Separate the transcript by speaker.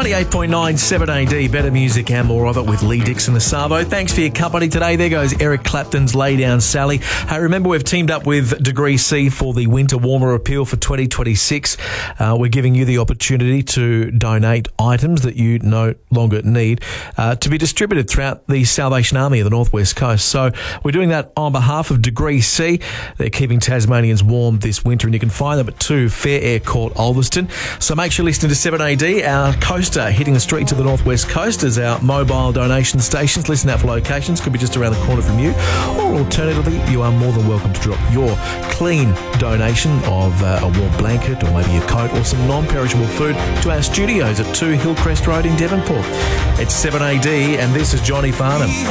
Speaker 1: 98.9 7AD, better music and more of it with Lee Dixon the Savo. Thanks for your company today. There goes Eric Clapton's Lay Down Sally. Hey, remember we've teamed up with Degree C for the Winter Warmer Appeal for 2026. We're giving you the opportunity to donate items that you no longer need to be distributed throughout the Salvation Army of the North West Coast. So we're doing that on behalf of Degree C. They're keeping Tasmanians warm this winter, and you can find them at 2 Fair Air Court, Ulverston. So make sure you listen to 7AD, our coaster hitting the streets of the North West Coast as our mobile donation stations. Listen out for locations, could be just around the corner from you, or alternatively, you are more than welcome to drop your clean donation of a warm blanket or maybe a coat or some non-perishable food to our studios at 2 Hillcrest Road in Devonport. It's 7AD, and this is Johnny Farnham.